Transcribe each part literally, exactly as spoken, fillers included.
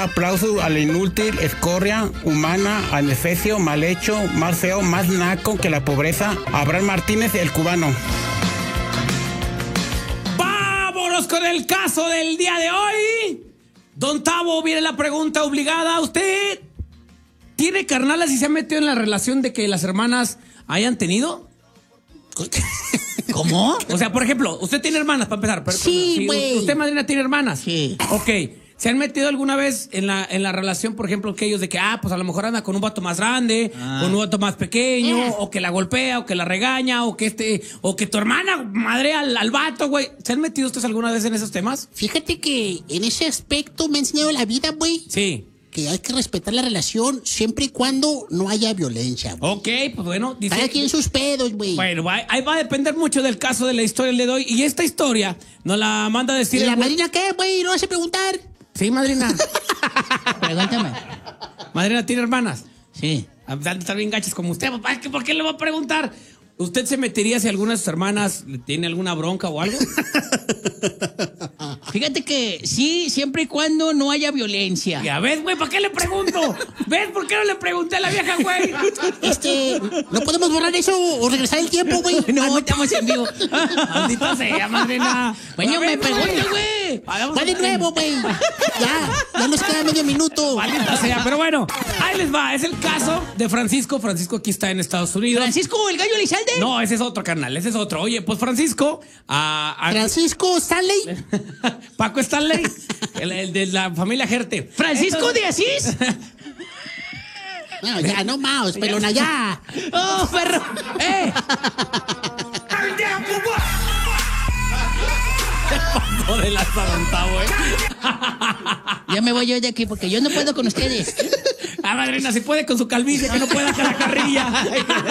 Aplauso al inútil, escoria, humana, adefesio, mal hecho, más feo, más naco que la pobreza. Abraham Martínez, el cubano. ¡Vámonos con el caso del día de hoy! Don Tavo, viene la pregunta obligada. ¿Usted tiene carnalas y se ha metido en la relación de que las hermanas hayan tenido? ¿Cómo? O sea, por ejemplo, usted tiene hermanas, para empezar. Pero, sí, güey. ¿Usted, madrina, tiene hermanas? Sí. Ok. ¿Se han metido alguna vez en la, en la relación, por ejemplo, que ellos de que, ah, pues a lo mejor anda con un vato más grande, ah. con un vato más pequeño, eh. o que la golpea, o que la regaña, o que este, o que tu hermana madrea al, al vato, güey? ¿Se han metido ustedes alguna vez en esos temas? Fíjate que en ese aspecto me ha enseñado la vida, güey. Sí. Que hay que respetar la relación siempre y cuando no haya violencia, güey. Ok, pues bueno. Dice, cada quien sus pedos, güey. Bueno, va, ahí va a depender mucho del caso de la historia del día de hoy. Y esta historia nos la manda a decir... ¿Y la madrina qué, güey? ¿No vas a preguntar? Sí, madrina. Pregúntame. Madrina, ¿tiene hermanas? Sí. Están bien gachas como usted. ¿Por qué le va a preguntar? ¿Usted se metería si alguna de sus hermanas tiene alguna bronca o algo? Fíjate que sí, siempre y cuando no haya violencia. Ya ves, güey, ¿para qué le pregunto? ¿Ves por qué no le pregunté a la vieja, güey? Este, ¿no podemos borrar eso o regresar el tiempo, güey? No, no, estamos en vivo. Maldita sea, madrina. Bueno, me pregunto, güey. Va de nuevo, güey. Ya, ya nos queda medio minuto. Maldita sea, pero bueno, ahí les va. Es el caso de Francisco. Francisco aquí está en Estados Unidos. ¿Francisco, el gallo Elizalde? No, ese es otro, carnal, ese es otro. Oye, pues Francisco... A, a... Francisco Stanley. Paco Stanley, el, el de la familia Gerte. ¿Francisco Entonces... de Asís? No, ya, no más, pelona, ya. ¡Oh, perro! ¡Eh! Pasó de la Tavo, ¿eh? Ya me voy yo de aquí porque yo no puedo con ustedes. Ah, madrina, si puede con su calvicie, que no pueda con la carrilla.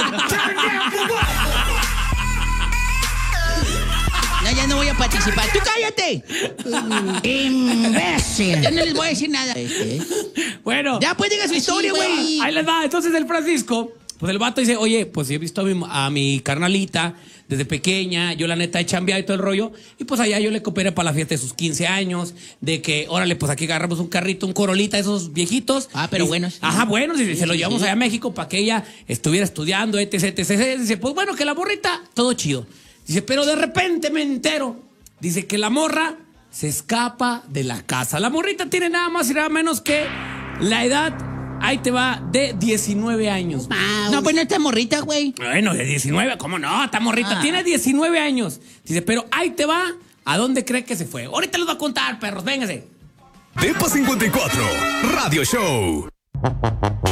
No, ya no voy a participar. ¡Tú cállate! ¡Imbécil! Ya no les voy a decir nada. ¿Eh? Bueno. Ya pues diga su historia, güey. Sí, ahí les va. Entonces el Francisco, pues el vato dice, oye, pues he visto a mi, a mi carnalita desde pequeña, yo la neta he chambeado y todo el rollo, y pues allá yo le cooperé para la fiesta de sus quince años, de que, órale, pues aquí agarramos un carrito, un Corolita, esos viejitos. Ah, pero y, buenos. Ajá, buenos, y sí, se lo sí, llevamos sí. allá a México para que ella estuviera estudiando, etc, etcétera. Dice, pues bueno, que la morrita, todo chido. Dice, pero de repente me entero, dice que la morra se escapa de la casa. La morrita tiene nada más y nada menos que la edad... Ahí te va, de diecinueve años. Wow. No, pues no está morrita, güey. Bueno, de diecinueve, ¿cómo no? Está morrita. Ah. Tiene diecinueve años. Dice, pero ahí te va, ¿a dónde cree que se fue? Ahorita les voy a contar, perros, véngase. Depa cincuenta y cuatro, Radio Show.